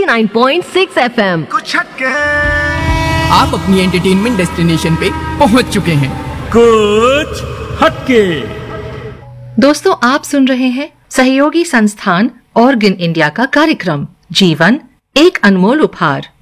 89.6 FM। कुछ हटके आप अपनी एंटरटेनमेंट डेस्टिनेशन पे पहुंच चुके हैं। कुछ हटके। दोस्तों, आप सुन रहे हैं सहयोगी संस्थान ऑर्गन इंडिया का कार्यक्रम जीवन एक अनमोल उपहार।